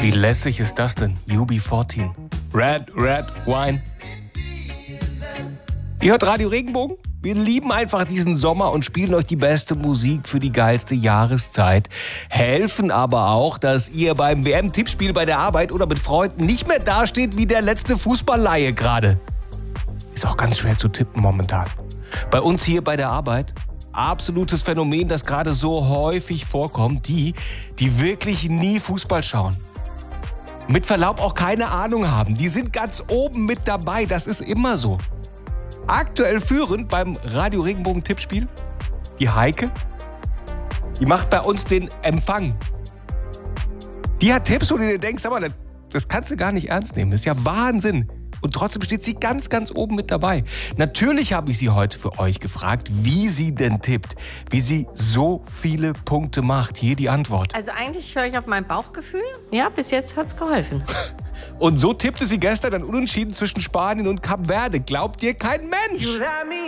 Wie lässig ist das denn? UB14. Red Wine. Ihr hört Radio Regenbogen? Wir lieben einfach diesen Sommer und spielen euch die beste Musik für die geilste Jahreszeit. Helfen aber auch, dass ihr beim WM-Tippspiel bei der Arbeit oder mit Freunden nicht mehr dasteht wie der letzte Fußballleihe gerade. Ist auch ganz schwer zu tippen momentan. Bei uns hier bei der Arbeit, absolutes Phänomen, das gerade so häufig vorkommt, die wirklich nie Fußball schauen. Mit Verlaub auch keine Ahnung haben. Die sind ganz oben mit dabei, das ist immer so. Aktuell führend beim Radio Regenbogen Tippspiel, die Heike, die macht bei uns den Empfang. Die hat Tipps, wo du dir denkst, aber das kannst du gar nicht ernst nehmen. Das ist ja Wahnsinn. Und trotzdem steht sie ganz, ganz oben mit dabei. Natürlich habe ich sie heute für euch gefragt, wie sie denn tippt, wie sie so viele Punkte macht. Hier die Antwort. Also eigentlich höre ich auf mein Bauchgefühl. Ja, bis jetzt hat es geholfen. Und so tippte sie gestern ein Unentschieden zwischen Spanien und Kap Verde. Glaubt ihr kein Mensch?